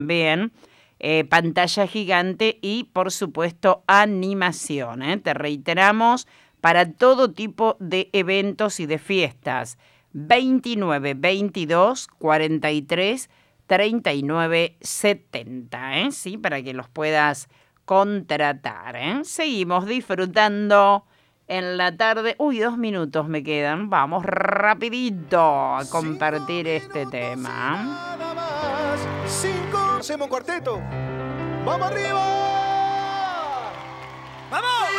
Bien, pantalla gigante y, por supuesto, animación. Te reiteramos, para todo tipo de eventos y de fiestas. 29 22 43 39 70, ¿sí? Para que los puedas contratar, Seguimos disfrutando en la tarde. Uy, 2 minutos me quedan. Vamos rapidito a compartir este tema. Hacemos un cuarteto. ¡Vamos arriba! ¡Vamos!